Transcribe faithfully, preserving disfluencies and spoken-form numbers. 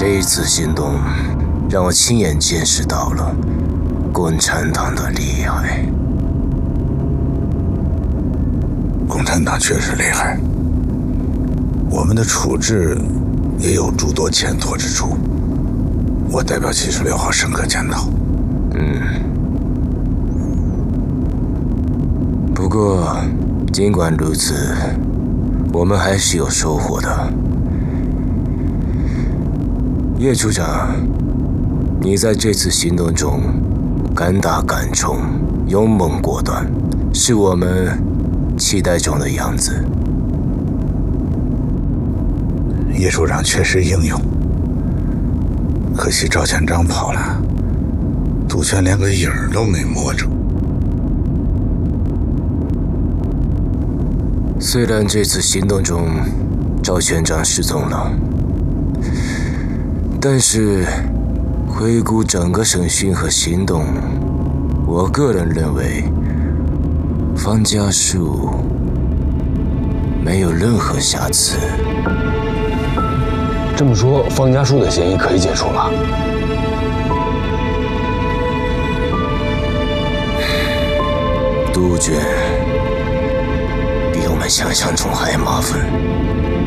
这一次行动，让我亲眼见识到了共产党的厉害。 共产党确实厉害，我们的处置也有诸多欠妥之处。我代表七十六号深刻检讨。 嗯。不过，尽管如此，我们还是有收获的。叶处长，你在这次行动中敢打敢冲，勇猛果断，是我们期待中的样子。 叶处长确实英勇，可惜赵宪章跑了，杜鹃连个影儿都没摸着。 虽然这次行动中赵县长失踪了，但是回顾整个审讯和行动，我个人认为方家树没有任何瑕疵。 这么说，方家树的嫌疑可以解除了。 杜鹃比我们想象中还麻烦。